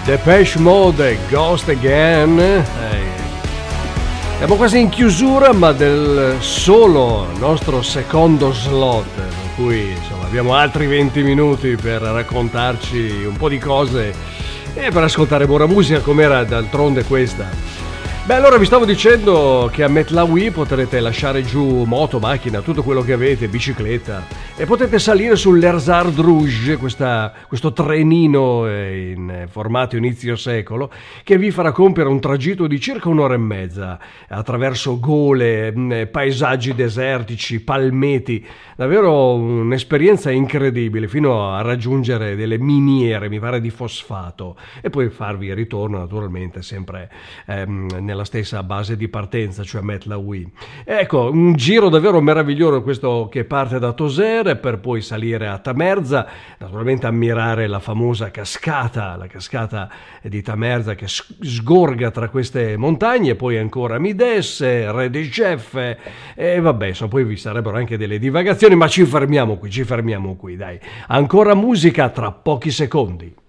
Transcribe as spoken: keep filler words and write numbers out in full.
Depeche Mode, Ghost Again. Eh, siamo quasi in chiusura, ma del solo nostro secondo slot, per cui insomma abbiamo altri venti minuti per raccontarci un po' di cose e per ascoltare buona musica, com'era d'altronde questa. Beh, allora vi stavo dicendo che a Metlawi potrete lasciare giù moto, macchina, tutto quello che avete, bicicletta, e potete salire sull'Erzard Rouge, questa, questo trenino in formato inizio secolo, che vi farà compiere un tragitto di circa un'ora e mezza, attraverso gole, paesaggi desertici, palmeti, davvero un'esperienza incredibile, fino a raggiungere delle miniere, mi pare di fosfato, e poi farvi ritorno naturalmente sempre ehm, nella stessa base di partenza, cioè Metlawi. Ecco, un giro davvero meraviglioso questo che parte da Tozeur per poi salire a Tamerza, naturalmente ammirare la famosa cascata, la cascata di Tamerza che sgorga tra queste montagne, e poi ancora Mides, Redejef, e vabbè, insomma, poi vi sarebbero anche delle divagazioni, ma ci fermiamo qui, ci fermiamo qui, dai. Ancora musica tra pochi secondi.